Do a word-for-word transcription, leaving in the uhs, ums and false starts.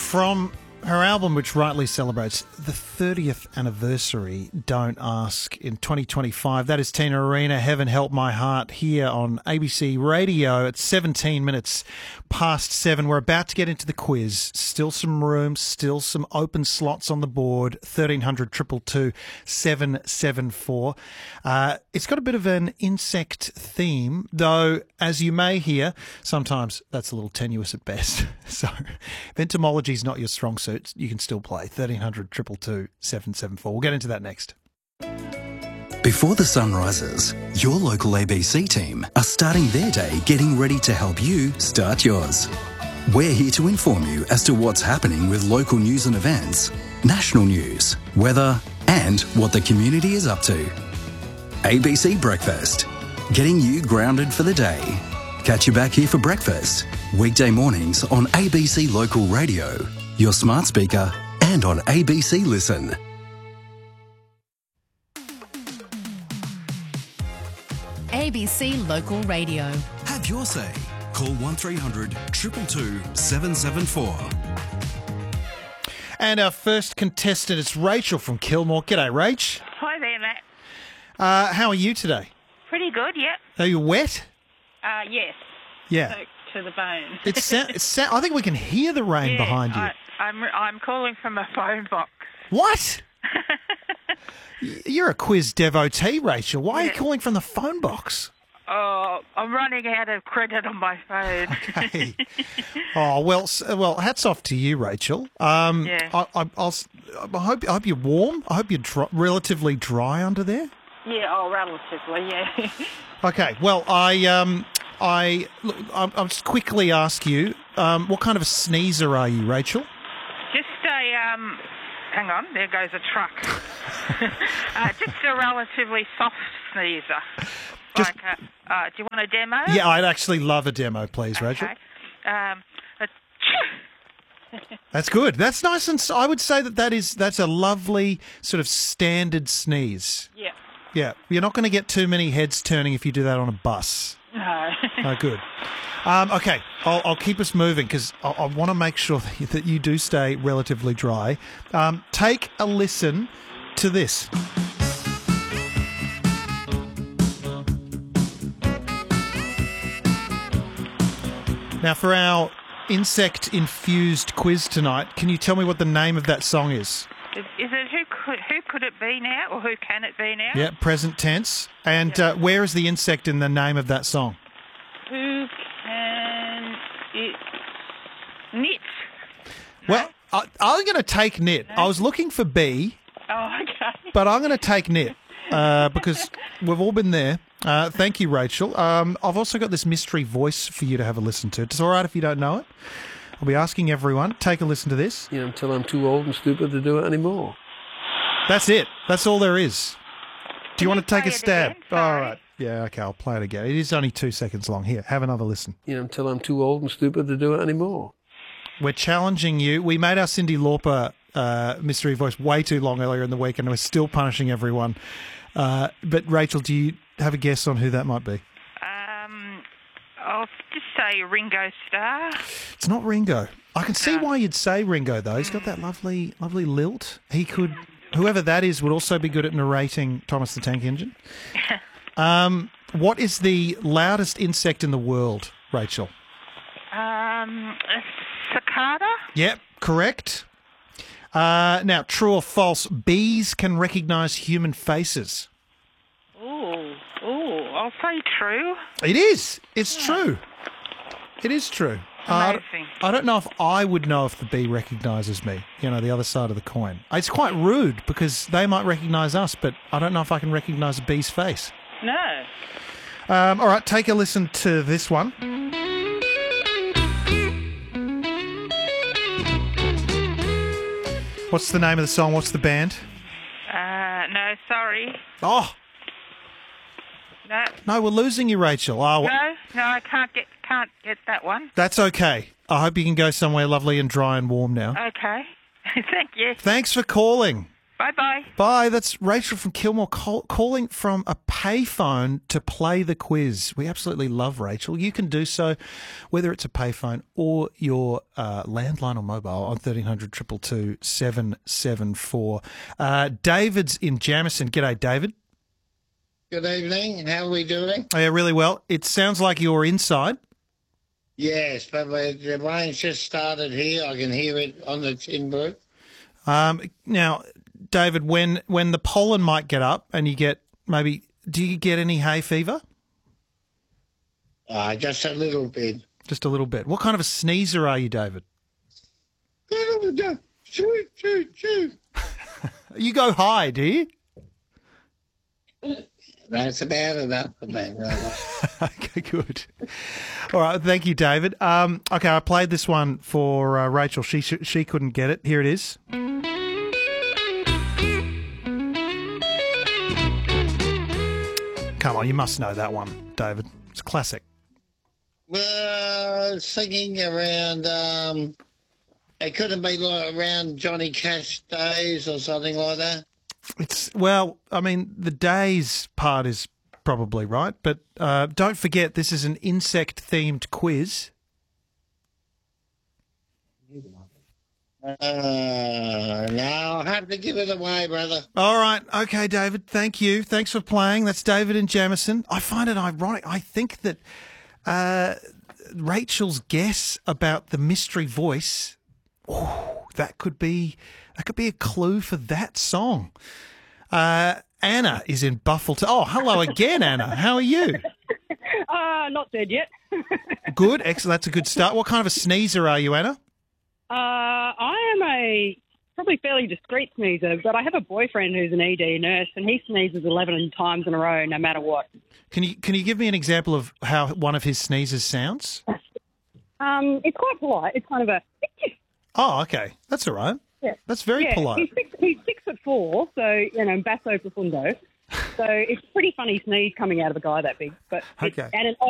From her album, which rightly celebrates the thirtieth anniversary, Don't Ask, in twenty twenty-five. That is Tina Arena, Heaven Help My Heart, here on A B C Radio at seventeen minutes past seven. We're about to get into the quiz. Still some room, still some open slots on the board. thirteen hundred, two two two, seven seven four. Uh, it's got a bit of an insect theme, though, as you may hear, sometimes that's a little tenuous at best. So if entomology is not your strong suit, you can still play. thirteen hundred, two two two, seven seven four. We'll get into that next. Before the sun rises, your local A B C team are starting their day getting ready to help you start yours. We're here to inform you as to what's happening with local news and events, national news, weather, and what the community is up to. A B C Breakfast, getting you grounded for the day. Catch you back here for breakfast, weekday mornings on A B C Local Radio, your smart speaker, and on A B C Listen. A B C Local Radio. Have your say. Call one three hundred, two two two, seven seven four. And our first contestant is Rachel from Kilmore. G'day, Rach. Hi there, Matt. Uh, how are you today? Pretty good, yep. Are you wet? Uh, yes. Yeah. Soaked to the bone. It's sa- it's sa- I think we can hear the rain yeah, behind you. I, I'm, I'm calling from a phone box. What? Y- You're a quiz devotee, Rachel. Why are you Yeah. calling from the phone box? Oh, I'm running out of credit on my phone. Okay. Oh, well, s- well, hats off to you, Rachel. Um, Yeah. I, I, I'll, s- I hope I hope you're warm. I hope you're dry, relatively dry under there. yeah, oh, relatively, yeah. Okay. Well, I um, I look, I'll, I'll just quickly ask you, um, what kind of a sneezer are you, Rachel? Just a, um, hang on, there goes a truck. uh, just a relatively soft sneezer. Just- like a, uh, do you want a demo? Yeah, I'd actually love a demo, please, Rachel. Okay. Um, a That's good. That's nice, and s- I would say that that is that's a lovely sort of standard sneeze. yeah. Yeah, you're not going to get too many heads turning if you do that on a bus. No. Oh, good. Um, okay, I'll, I'll keep us moving because I, I want to make sure that you, that you do stay relatively dry. Um, take a listen to this. Now, for our insect-infused quiz tonight, can you tell me what the name of that song is? Is, is it who could, who could it be now, or who can it be now? Yeah, present tense. And uh, where is the insect in the name of that song? Who can it knit? Well, I, I'm going to take knit. I was looking for bee, Oh, okay. but I'm going to take knit uh, because we've all been there. Uh, thank you, Rachel. Um, I've also got this mystery voice for you to have a listen to. It's all right if you don't know it. I'll be asking everyone. Take a listen to this. You know, until I'm too old and stupid to do it anymore. That's it. That's all there is. Do you Can want to you take a play it stab? again? All Sorry. right. Yeah, okay, I'll play it again. It is only two seconds long. Here, have another listen. You know, until I'm too old and stupid to do it anymore. We're challenging you. We made our Cyndi Lauper uh, mystery voice way too long earlier in the week, and we're still punishing everyone. Uh, but Rachel, do you have a guess on who that might be? Um, I'll just say Ringo Starr. It's not Ringo. I can see No. why you'd say Ringo, though. He's got that lovely, lovely lilt. He could, whoever that is, would also be good at narrating Thomas the Tank Engine. Um, what is the loudest insect in the world, Rachel? Um, a cicada. Yep, correct. Uh, now, true or false, bees can recognise human faces. Ooh, ooh, I'll say true. It is. It's true. It is true. Uh, I don't- Amazing. I don't know if I would know if the bee recognises me, you know, the other side of the coin. It's quite rude because they might recognise us, but I don't know if I can recognise a bee's face. No. Um, all right, take a listen to this one. What's the name of the song? What's the band? Uh, no, sorry. Oh, No, no, we're losing you, Rachel. Oh, no, no, I can't get, can't get that one. that's okay. I hope you can go somewhere lovely and dry and warm now. Okay. Thank you. Thanks for calling. Bye-bye. Bye. That's Rachel from Kilmore call, calling from a payphone to play the quiz. We absolutely love Rachel. You can do so whether it's a payphone or your uh, landline or mobile on thirteen hundred two two two seven seven four. Uh, David's in Jamison. G'day, David. Good evening. How are we doing? Oh, yeah, really well. It sounds like you're inside. Yes, but the rain's just started here. I can hear it on the tin roof. Um, now, David, when when the pollen might get up and you get maybe, do you get any hay fever? Uh, just a little bit. Just a little bit. What kind of a sneezer are you, David? Shoot, shoot, shoot. You go high, do you? That's about enough for me. Okay, good. All right, thank you, David. Um, okay, I played this one for uh, Rachel. She she couldn't get it. Here it is. Come on, you must know that one, David. It's a classic. Well, singing around, um, it couldn't be like around Johnny Cash days or something like that. It's well, I mean, the days part is probably right, but uh, don't forget this is an insect-themed quiz. Uh, no, I'll have to give it away, brother. All right. Okay, David. Thank you. Thanks for playing. That's David in Jamison. I find it ironic. I think that uh, Rachel's guess about the mystery voice, oh, that could be that could be a clue for that song. Uh, Anna is in Buffleton. Oh, hello again, Anna. How are you? Uh, not dead yet. Good. Excellent. That's a good start. What kind of a sneezer are you, Anna? Uh, I am a probably fairly discreet sneezer, but I have a boyfriend who's an E D nurse, and he sneezes eleven times in a row, no matter what. Can you can you give me an example of how one of his sneezes sounds? Um, it's quite polite. It's kind of a... Oh, okay. That's all right. Yeah. That's very yeah, polite. He's six, he's six foot four, so, you know, basso profundo. So it's a pretty funny sneeze coming out of a guy that big. But Okay. it's, and an